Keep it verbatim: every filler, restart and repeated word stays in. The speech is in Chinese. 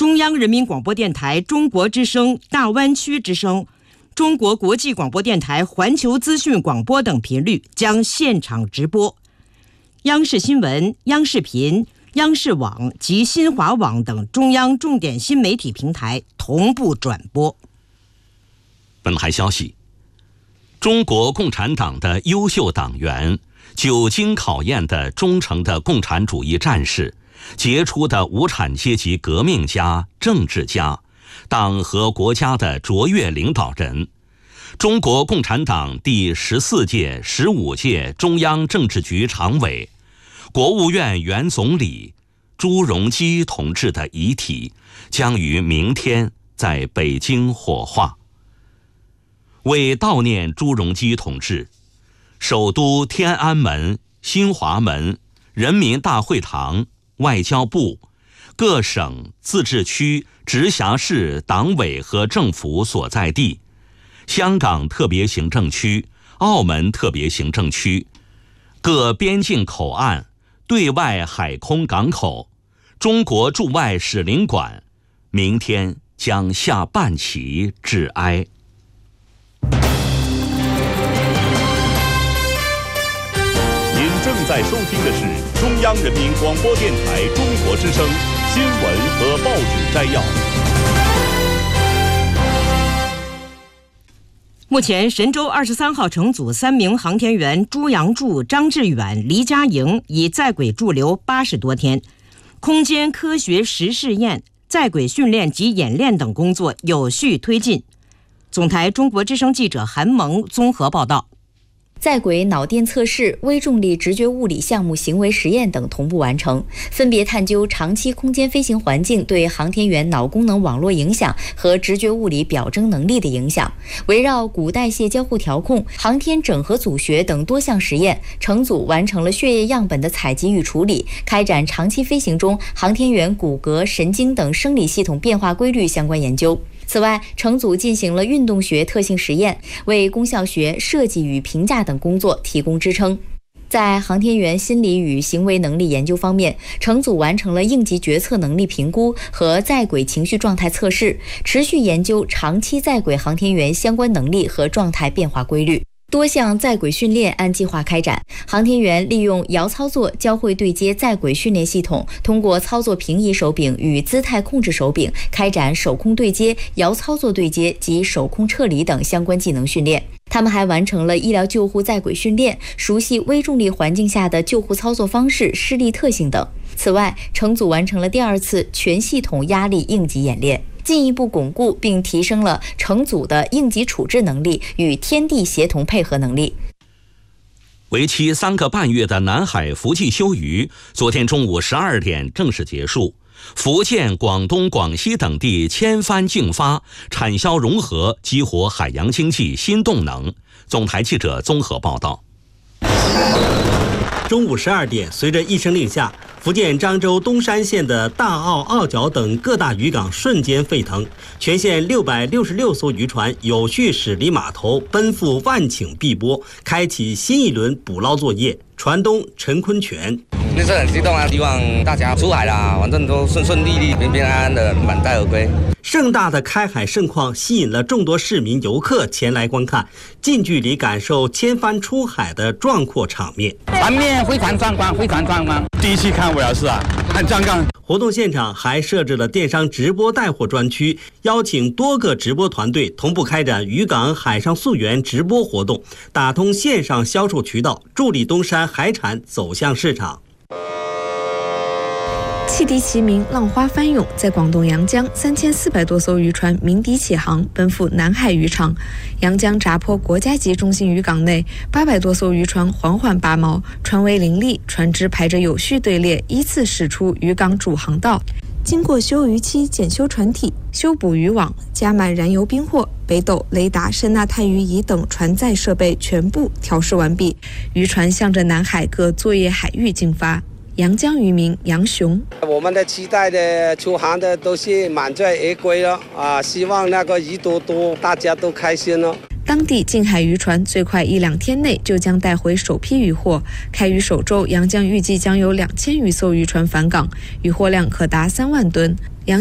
中央人民广播电台中国之声、大湾区之声、中国国际广播电台环球资讯广播等频率将现场直播。央视新闻、央视频、央视网及新华网等中央重点新媒体平台同步转播。 本台消息，中国共产党的优秀党员、久经考验的忠诚的共产主义战士、杰出的无产阶级革命家、政治家、党和国家的卓越领导人，中国共产党第十四届、十五届中央政治局常委、国务院原总理朱镕基同志的遗体将于明天在北京火化。为悼念朱镕基同志，首都天安门、新华门、人民大会堂、外交部、各省、自治区、直辖市党委和政府所在地、香港特别行政区、澳门特别行政区、各边境口岸、对外海空港口、中国驻外使领馆，明天将下半旗致哀。 您正在收听的是中央人民广播电台中国之声新闻和报纸摘要。 目前，神舟二十三号乘组三名航天员朱杨柱、张志远、黎佳莹已在轨驻留八十多天，空间科学实试验、在轨训练及演练等工作有序推进。总台中国之声记者韩萌综合报道。 在轨脑电测试、微重力直觉物理项目行为实验等同步完成，分别探究长期空间飞行环境对航天员脑功能网络影响和直觉物理表征能力的影响。围绕骨代谢交互调控、航天整合组学等多项实验，乘组完成了血液样本的采集与处理，开展长期飞行中航天员骨骼、神经等生理系统变化规律相关研究。此外，乘组进行了运动学特性实验，为功效学、设计与评价等工作提供支撑。在航天员心理与行为能力研究方面，乘组完成了应急决策能力评估和在轨情绪状态测试，持续研究长期在轨航天员相关能力和状态变化规律。多项在轨训练按计划开展，航天员利用遥操作交会对接在轨训练系统，通过操作平移手柄与姿态控制手柄，开展手控对接、遥操作对接及手控撤离等相关技能训练。他们还完成了医疗救护在轨训练，熟悉微重力环境下的救护操作方式、施力特性等。此外，乘组完成了第二次全系统压力应急演练，进一步巩固并提升了乘组的应急处置能力与天地协同配合能力。 为期三个半月的南海伏季休渔，昨天中午十二点正式结束。福建、广东、广西等地千帆竞发，产销融合，激活海洋经济新动能。总台记者综合报道。 中午十二点，随着一声令下，福建漳州东山县的大澳、澳角等各大渔港瞬间沸腾，全县六百六十六艘渔船有序驶离码头，奔赴万顷碧波，开启新一轮捕捞作业。船东陈坤全， 那是很激动啊！希望大家出海啦，反正都顺顺利利、平平安安的满载而归。 盛大的开海盛况吸引了众多市民游客前来观看，近距离感受千帆出海的壮阔场面。 场面非常壮观，非常壮观。 第一期看我也是啊，很壮观。 活动现场还设置了电商直播带货专区，邀请多个直播团队同步开展渔港海上溯源直播活动，打通线上销售渠道，助力东山海产走向市场。 汽笛齐鸣，浪花翻涌，在广东阳江，三千四百多艘渔船鸣笛起航，奔赴南海渔场。阳江闸坡国家级中心渔港内，八百多艘渔船缓缓拔锚，船桅林立，船只排着有序队列，依次驶出渔港主航道。经过休渔期检修船体、修补渔网、加满燃油冰货、北斗、雷达、声呐探鱼仪等船载设备全部调试完毕，渔船向着南海各作业海域进发。阳江渔民杨雄， 我们的期待的出航的都是满载而归了啊！希望那个鱼多多，大家都开心了。 当地近海渔船最快一两天内就将带回首批渔获。开渔首周，阳江预计将有两千余艘渔船返港，渔获量可达三万吨。